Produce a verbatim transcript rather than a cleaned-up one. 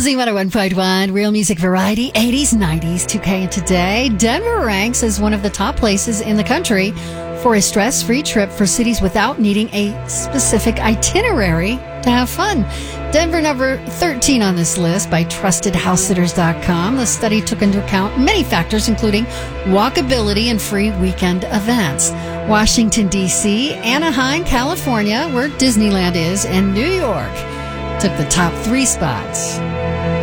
Z one oh one point one, real music variety, eighties, nineties, two K, and today. Denver ranks as one of the top places in the country for a stress-free trip for cities without needing a specific itinerary to have fun. Denver number thirteen on this list by trusted house sitters dot com. The study took into account many factors, including walkability and free weekend events. Washington, D C, Anaheim, California, where Disneyland is, and New York took the top three spots.